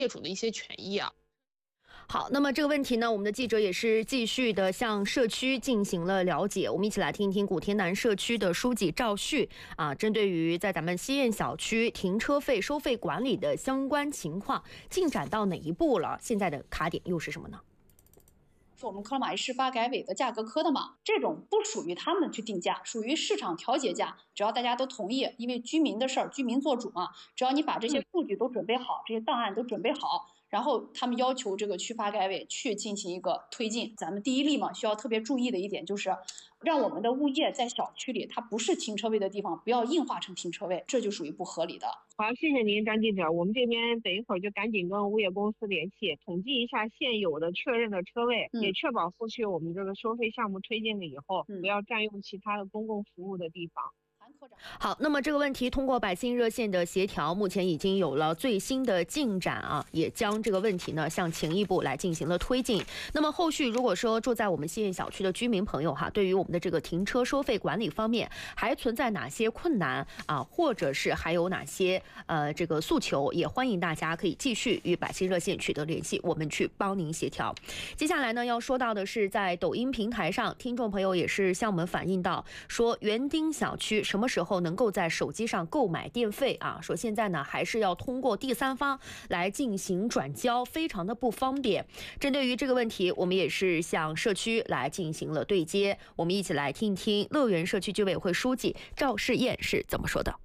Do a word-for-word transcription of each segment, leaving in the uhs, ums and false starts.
业主的一些权益啊。 好，那么这个问题呢，我们的记者也是继续的向社区进行了了解。我们一起来听一听古田南社区的书记赵旭啊，针对于在咱们西苑小区停车费收费管理的相关情况进展到哪一步了？现在的卡点又是什么呢？ 是我们科尔马伊市发改委的价格科的嘛，这种不属于他们去定价，属于市场调节价。只要大家都同意，因为居民的事儿，居民做主嘛，只要你把这些数据都准备好，这些档案都准备好。然后他们要求这个区发改委去进行一个推进。咱们第一例嘛，需要特别注意的一点就是，让我们的物业在小区里，它不是停车位的地方，不要硬化成停车位，这就属于不合理的。 好，谢谢您，张记者。我们这边等一会儿就赶紧跟物业公司联系，统计一下现有的确认的车位， 嗯、 也确保后续我们这个收费项目推进了以后， 嗯、 不要占用其他的公共服务的地方。 好，那么这个问题通过百姓热线的协调，目前已经有了最新的进展啊，也将这个问题呢向前一步来进行了推进。那么后续如果说住在我们西苑小区的居民朋友哈，对于我们的这个停车收费管理方面还存在哪些困难啊，或者是还有哪些呃这个诉求，也欢迎大家可以继续与百姓热线取得联系，我们去帮您协调。接下来呢要说到的是，在抖音平台上，听众朋友也是向我们反映到说，园丁小区什么时候能够在手机上购买电费啊？说现在呢还是要通过第三方来进行转交，非常的不方便。针对于这个问题，我们也是向社区来进行了对接。我们一起来听一听乐园社区居委会书记赵世燕是怎么说的。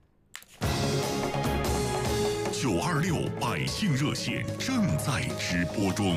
九二六百姓热线正在直播中。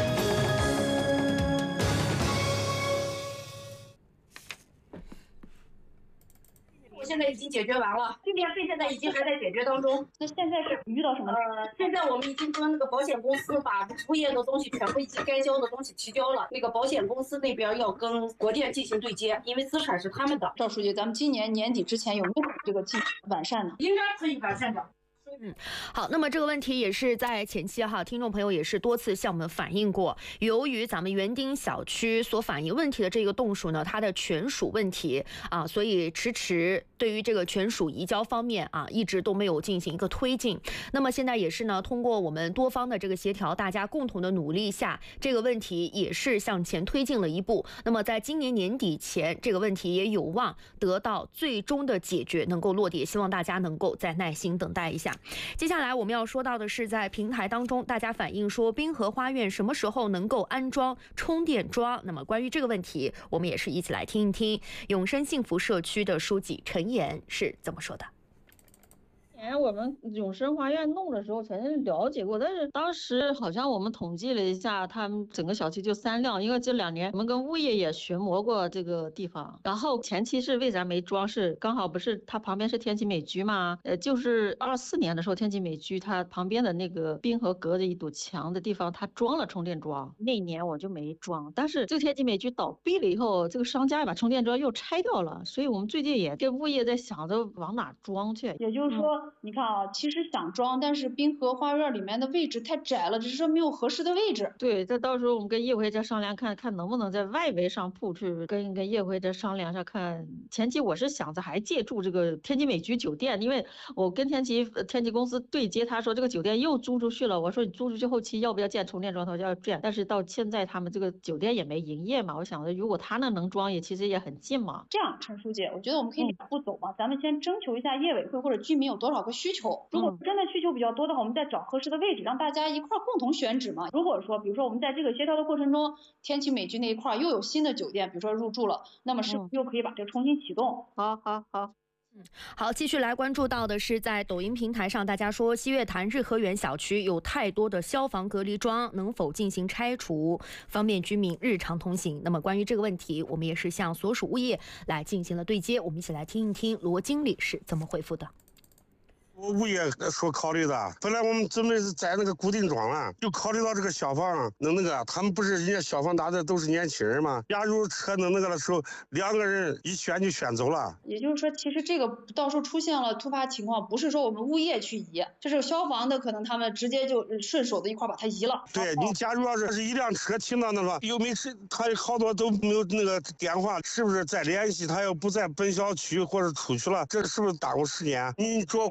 现在已经解决完了，这电费现在已经还在解决当中。 那现在是遇到什么？ 呃，现在我们已经跟那个保险公司把物业的东西全部已经该交的东西提交了，那个保险公司那边要跟国电进行对接，因为资产是他们的。 赵书记，咱们今年年底之前有没有这个进完善呢？ 应该可以完善的。 嗯，好，那么这个问题也是在前期哈，听众朋友也是多次向我们反映过，由于咱们园丁小区所反映问题的这个栋属呢，它的权属问题啊，所以迟迟对于这个权属移交方面啊，一直都没有进行一个推进。那么现在也是呢，通过我们多方的这个协调，大家共同的努力下，这个问题也是向前推进了一步。那么在今年年底前，这个问题也有望得到最终的解决，能够落地。希望大家能够再耐心等待一下。接下来我们要说到的是，在平台当中，大家反映说滨河花苑什么时候能够安装充电桩？那么关于这个问题，我们也是一起来听一听永生幸福社区的书记陈岩是怎么说的。 前我们永生花苑弄的时候曾经了解过，但是当时好像我们统计了一下，他们整个小区就三辆，因为这两年我们跟物业也巡逻过这个地方。然后前期是为啥没装？是刚好不是它旁边是天齐美居吗？呃，就是二四年的时候，天齐美居它旁边的那个滨河隔着一堵墙的地方，它装了充电桩。那年我就没装，但是这个天齐美居倒闭了以后，这个商家把充电桩又拆掉了，所以我们最近也跟物业在想着往哪装去。 也就是说。嗯你看啊，其实想装，但是滨河花园里面的位置太窄了，只是说没有合适的位置。 对，这到时候我们跟业委会再商量，看看能不能在外围上铺去跟跟业委会再商量一下看。前期我是想着还借助这个天齐美居酒店，因为我跟天齐天齐公司对接，他说这个酒店又租出去了，我说你租出去后期要不要建充电桩？他说要建，但是到现在他们这个酒店也没营业嘛，我想着如果他那能装，也其实也很近嘛。 这样，陈书记，我觉得我们可以两步走嘛，嗯、咱们先征求一下业委会或者居民有多少个需求，如果真的需求比较多的话，我们再找合适的位置，让大家一块共同选址嘛。如果说，比如说我们在这个协调的过程中，天齐美居那一块又有新的酒店，比如说入驻了，那么是不是又可以把这个重新启动？ 好好好。 嗯，好，继续来关注到的是，在抖音平台上，大家说西月潭日和园小区有太多的消防隔离桩，能否进行拆除，方便居民日常通行？那么关于这个问题，我们也是向所属物业来进行了对接，我们一起来听一听罗经理是怎么回复的。 我物业说考虑的，本来我们准备是在那个固定桩了，就考虑到这个消防能那个，他们不是人家消防大队都是年轻人嘛，假如车能那个的时候，两个人一选就选走了。 也就是说，其实这个到时候出现了突发情况，不是说我们物业去移，就是消防的可能他们直接就顺手的一块把它移了。 对你假如要是一辆车停到那了，又没是他好多都没有那个电话，是不是再联系？他要不在本小区或者出去了，这是不是耽误时间？你着火了是。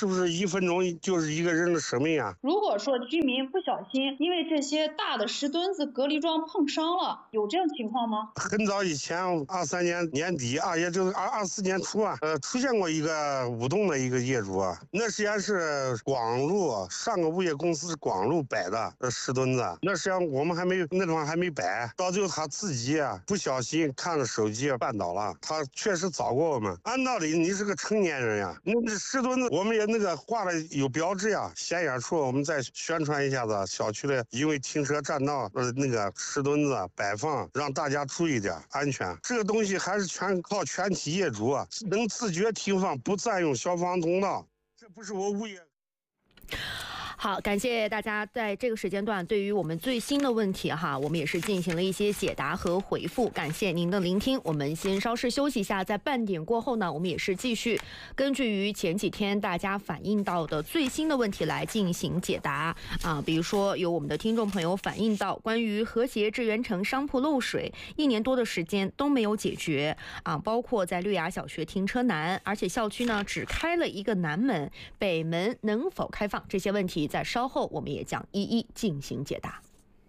是不是一分钟就是一个人的生命啊？ 如果说居民不小心因为这些大的石墩子、隔离桩碰伤了，有这样情况吗？ 很早以前，二三年年底啊，也就是二二四年初啊，呃，出现过一个五栋的一个业主啊，那实际上是广路上个物业公司广路摆的呃石墩子，那实际上我们还没那地方还没摆，到最后他自己啊不小心看着手机绊倒了，他确实找过我们。按道理你是个成年人呀，那这石墩子我们也那个画的有标志呀，显眼处我们再宣传一下子小区的因为停车占道呃那个石墩子摆放，让大家注意点安全。这个东西还是全靠全体业主啊，能自觉停放，不占用消防通道。这不是我物业。 好，感谢大家在这个时间段对于我们最新的问题哈，我们也是进行了一些解答和回复，感谢您的聆听。我们先稍事休息一下，在半点过后呢，我们也是继续根据于前几天大家反映到的最新的问题来进行解答啊。比如说有我们的听众朋友反映到关于和谐致源城商铺漏水一年多的时间都没有解决啊，包括在绿芽小学停车难，而且校区呢只开了一个南门，北门能否开放，这些问题在稍后我们也将一一进行解答。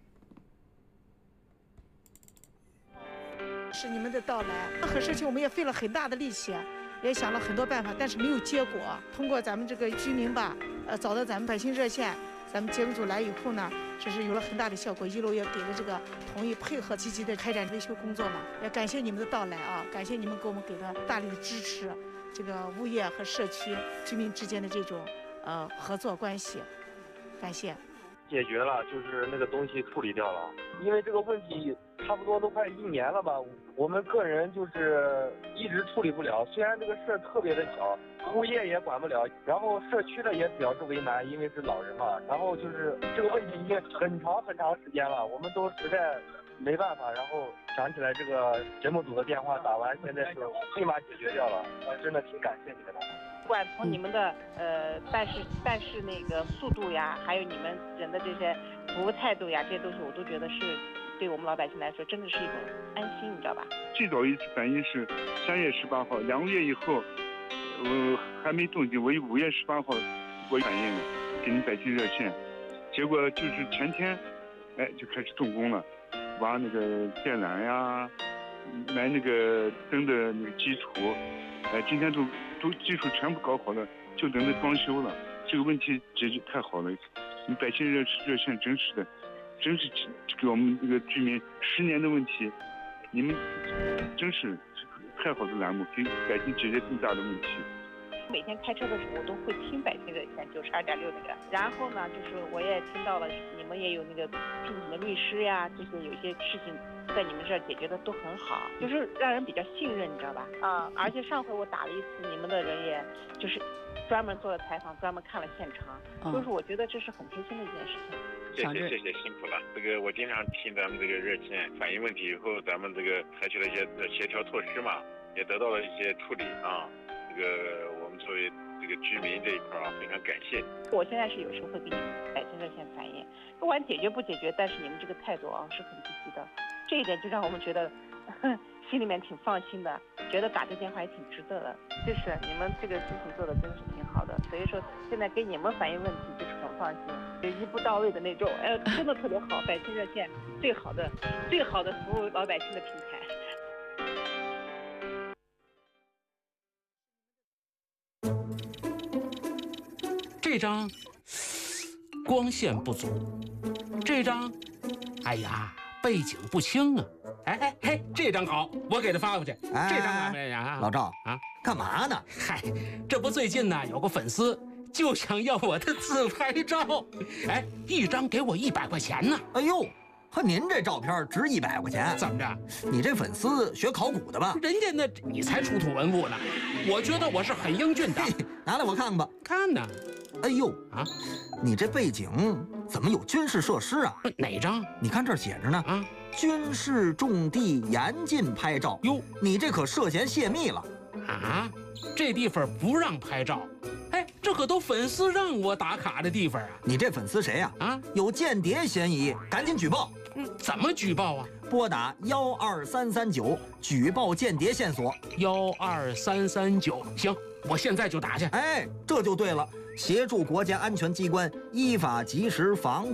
是你们的到来，和社区我们也费了很大的力气，也想了很多办法，但是没有结果。通过咱们这个居民吧，呃，找到咱们百姓热线，咱们节目组来以后呢，这是有了很大的效果。一楼也给了这个同意配合，积极的开展维修工作嘛。也感谢你们的到来啊，感谢你们给我们给的大力的支持，这个物业和社区居民之间的这种呃合作关系。感谢， 解决了，就是那个东西处理掉了。因为这个问题差不多都快一年了吧，我们个人就是一直处理不了。虽然这个事儿特别的小，物业也管不了，然后社区的也表示为难，因为是老人嘛。然后就是这个问题已经很长很长时间了，我们都实在没办法。然后想起来这个节目组的电话打完，现在是立马解决掉了，真的挺感谢你们的。 不管从你们的呃办事办事那个速度呀，还有你们人的这些服务态度呀，这些东西我都觉得是对我们老百姓来说真的是一种安心，你知道吧？ 最早一次反应是三月十八号，两个月以后，呃还没动静，我五月十八号我反映了给你百姓热线，结果就是前天，哎就开始动工了，挖那个电缆呀，埋那个灯的那个基础，哎今天都。都技术全部搞好了，就等着装修了。这个问题解决太好了，你百姓热热线真是的，真是给我们这个居民十年的问题，你们真是太好的栏目，给百姓解决更大的问题。 每天开车的时候，我都会听百姓热线九十二点六那个，然后呢，就是我也听到了你们也有那个聘请的律师呀，这些有一些事情在你们这儿解决的都很好，就是让人比较信任，你知道吧？啊，而且上回我打了一次，你们的人也就是专门做了采访，专门看了现场，嗯、就是我觉得这是很贴心的一件事情。 谢谢谢谢，辛苦了。这个我经常听咱们这个热线反映问题以后，咱们这个采取了一些协调措施嘛，也得到了一些处理啊。这个我们作为这个居民这一块啊，非常感谢。 我现在是有时候会给你们百姓热线反映，不管解决不解决，但是你们这个态度啊是很积极的，这一点就让我们觉得呵心里面挺放心的，觉得打这电话也挺值得的。就是你们这个事情做的真是挺好的，所以说现在给你们反映问题就是很放心，就一步到位的那种，哎，真的特别好。百姓热线最好的、最好的服务老百姓的平台。 这张光线不足，这张，哎呀，背景不清啊！哎哎嘿，这张好，我给他发过去。 哎、 这张完没啊？ 老赵啊， 干嘛呢？ 嗨，这不最近呢有个粉丝就想要我的自拍照，哎，一张给我一百块钱呢。 哎呦，和您这照片值一百块钱？ 怎么着？ 你这粉丝学考古的吧？ 人家那你才出土文物呢，我觉得我是很英俊的。 拿来我看看吧。 看呢。 哎呦啊， 你这背景怎么有军事设施啊？ 哪张？ 你看这儿写着呢啊，军事重地严禁拍照。 哟， 你这可涉嫌泄密了啊！这地方不让拍照，哎，这可都粉丝让我打卡的地方啊！ 你这粉丝谁呀？啊，有间谍嫌疑，赶紧举报。 嗯，怎么举报啊？ 拨打幺二三三九举报间谍线索。 幺二三三九，行，我现在就打去。 哎，这就对了。 协助国家安全机关依法及时防范。